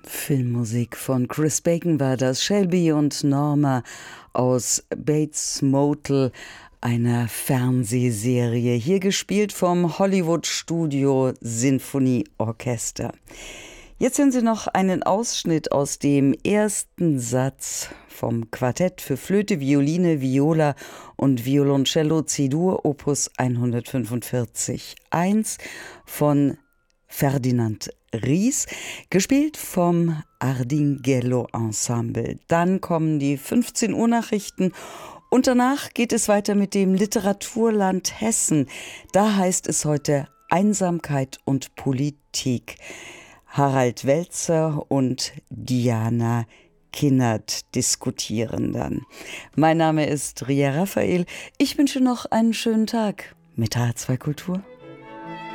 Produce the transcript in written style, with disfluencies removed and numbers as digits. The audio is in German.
Filmmusik von Chris Bacon war das. Shelby und Norma aus Bates Motel, einer Fernsehserie. Hier gespielt vom Hollywood Studio Sinfonieorchester. Jetzt hören Sie noch einen Ausschnitt aus dem ersten Satz vom Quartett für Flöte, Violine, Viola und Violoncello C-Dur Opus 145. 1 von Ferdinand Ries, gespielt vom Ardinghello Ensemble. Dann kommen die 15 Uhr Nachrichten und danach geht es weiter mit dem Literaturland Hessen. Da heißt es heute Einsamkeit und Politik. Harald Welzer und Diana Kinnert diskutieren dann. Mein Name ist Ria Raphael. Ich wünsche noch einen schönen Tag mit H2 Kultur.